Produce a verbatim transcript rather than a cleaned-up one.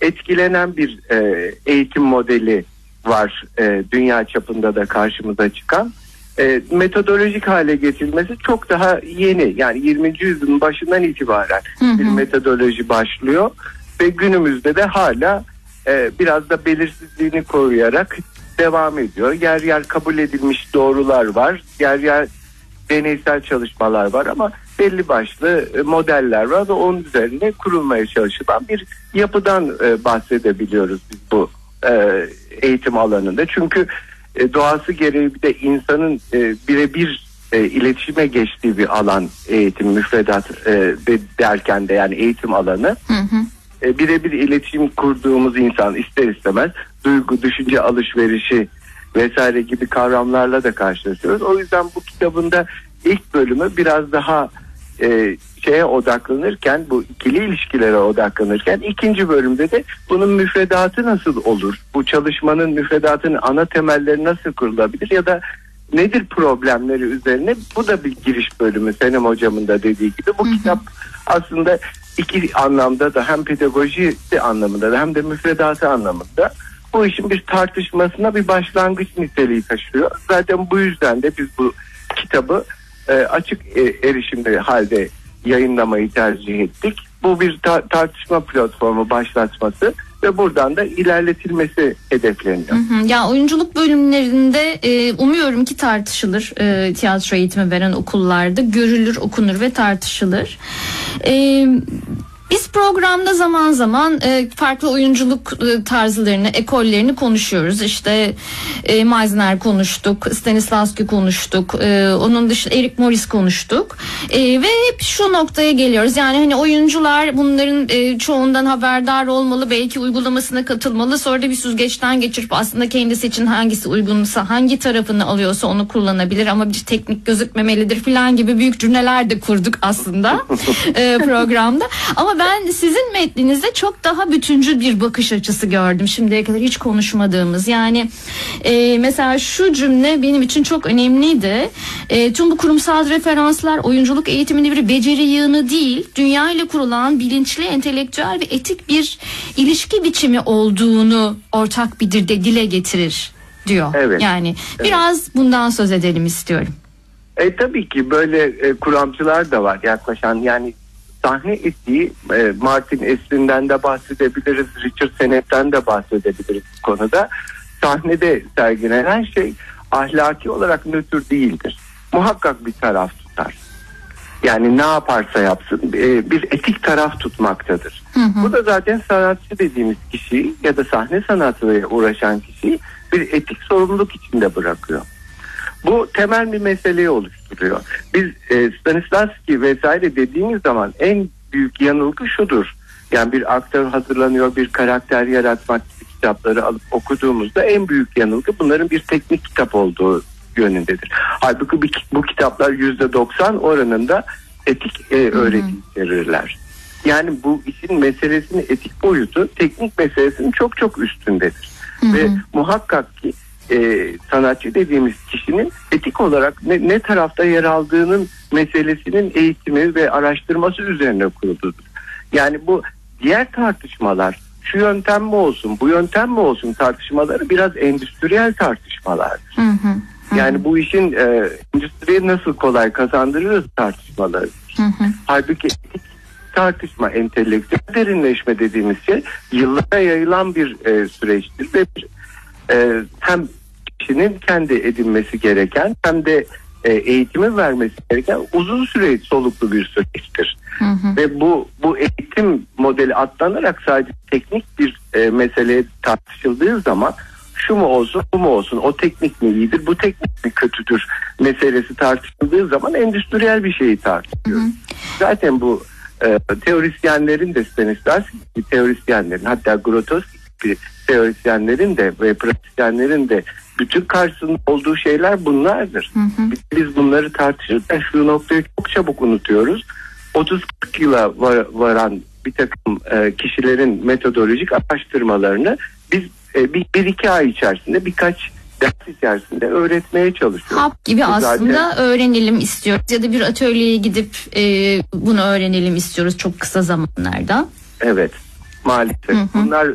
etkilenen bir e, eğitim modeli var e, dünya çapında da karşımıza çıkan. E, metodolojik hale getirilmesi çok daha yeni, yani yirminci yüzyılın başından itibaren hı hı. bir metodoloji başlıyor ve günümüzde de hala e, biraz da belirsizliğini koruyarak devam ediyor. Yer yer kabul edilmiş doğrular var, yer yer deneysel çalışmalar var ama belli başlı modeller var ve onun üzerine kurulmaya çalışılan bir yapıdan e, bahsedebiliyoruz biz bu e, eğitim alanında. Çünkü e, doğası gereği bir de insanın e, birebir e, iletişime geçtiği bir alan eğitim müfredat e, de, derken de yani eğitim alanı. Hı hı. E, birebir iletişim kurduğumuz insan ister istemez duygu, düşünce alışverişi vesaire gibi kavramlarla da karşılaşıyoruz. O yüzden bu kitabında ilk bölümü biraz daha e, şeye odaklanırken, bu ikili ilişkilere odaklanırken, ikinci bölümde de bunun müfredatı nasıl olur? Bu çalışmanın müfredatının ana temelleri nasıl kurulabilir ya da nedir problemleri üzerine, bu da bir giriş bölümü. Senem hocamın da dediği gibi bu hı hı. kitap aslında iki anlamda da, hem pedagoji anlamında da hem de müfredatı anlamında bu işin bir tartışmasına bir başlangıç niteliği taşıyor. Zaten bu yüzden de biz bu kitabı e, açık e, erişimli halde yayınlamayı tercih ettik. Bu bir ta- tartışma platformu başlatması ve buradan da ilerletilmesi hedefleniyor. Hı hı. Ya oyunculuk bölümlerinde e, umuyorum ki tartışılır. E, tiyatro eğitimi veren okullarda görülür, okunur ve tartışılır. E, Biz programda zaman zaman e, farklı oyunculuk e, tarzlarını, ekollerini konuşuyoruz. İşte e, Meisner konuştuk, Stanislavski konuştuk, e, onun dışında Eric Morris konuştuk. E, ve hep şu noktaya geliyoruz. Yani hani oyuncular bunların e, çoğundan haberdar olmalı, belki uygulamasına katılmalı. Sonra da bir süzgeçten geçirip aslında kendisi için hangisi uygunsa, hangi tarafını alıyorsa onu kullanabilir ama bir teknik gözükmemelidir falan gibi büyük cümleler de kurduk aslında e, programda. Ama ben sizin metninizde çok daha bütüncül bir bakış açısı gördüm. Şimdiye kadar hiç konuşmadığımız. Yani e, mesela şu cümle benim için çok önemliydi. E, tüm bu kurumsal referanslar oyunculuk eğitimini bir beceri yığını değil, dünya ile kurulan bilinçli, entelektüel ve etik bir ilişki biçimi olduğunu ortak bir dilde dile getirir diyor. Evet. Yani evet. Biraz bundan söz edelim istiyorum. E, tabii ki böyle e, kuramcılar da var yaklaşan, yani sahne etiği, e, Martin Eslin'den de bahsedebiliriz, Richard Sennett'ten de bahsedebiliriz bu konuda. Sahnede sergilenen şey ahlaki olarak nötr değildir. Muhakkak bir taraf tutar. Yani ne yaparsa yapsın e, bir etik taraf tutmaktadır. Hı hı. Bu da zaten sanatçı dediğimiz kişiyi ya da sahne sanatıyla uğraşan kişiyi bir etik sorumluluk içinde bırakıyor. Bu temel bir meseleyi oluşturuyor. Biz e, Stanislavski vesaire dediğimiz zaman en büyük yanılgı şudur. Yani bir aktör hazırlanıyor, bir karakter yaratmak gibi kitapları alıp okuduğumuzda en büyük yanılgı bunların bir teknik kitap olduğu yönündedir. Halbuki bu, bu kitaplar yüzde doksan oranında etik e, öğreti içerirler. Yani bu işin meselesinin etik boyutu teknik meselesinin çok çok üstündedir. Hı hı. Ve muhakkak ki e, sanatçı dediğimiz kişinin etik olarak ne, ne tarafta yer aldığının meselesinin eğitimi ve araştırması üzerine kuruludur. Yani bu diğer tartışmalar, şu yöntem mi olsun, bu yöntem mi olsun tartışmaları biraz endüstriyel tartışmalardır. Hı hı, hı. Yani bu işin e, endüstriye nasıl kolay kazandırırız tartışmaları. Hı hı. Halbuki etik tartışma, entelektüel derinleşme dediğimiz şey yıllara yayılan bir e, süreçtir ve bir, e, hem kişinin kendi edinmesi gereken hem de e, eğitimi vermesi gereken uzun süre soluklu bir süreçtir. Hı hı. Ve bu bu eğitim modeli atlanarak sadece teknik bir e, mesele tartışıldığı zaman şu mu olsun, bu mu olsun, o teknik mi iyidir, bu teknik mi kötüdür meselesi tartışıldığı zaman endüstriyel bir şeyi tartışıyoruz. Hı hı. Zaten bu e, teorisyenlerin de Stanislavski teorisyenlerin, hatta Grotowski gibi teorisyenlerin de ve pratisyenlerin de bütün karşısında olduğu şeyler bunlardır. Hı hı. Biz bunları tartışırken şu noktayı çok çabuk unutuyoruz. otuz kırk yıla var, varan bir takım e, kişilerin metodolojik araştırmalarını biz e, bir, bir iki ay içerisinde, birkaç ders içerisinde öğretmeye çalışıyoruz. Hap gibi bu aslında zaten öğrenelim istiyoruz ya da bir atölyeye gidip e, bunu öğrenelim istiyoruz çok kısa zamanlarda. Evet, maalesef. Hı hı. Bunlar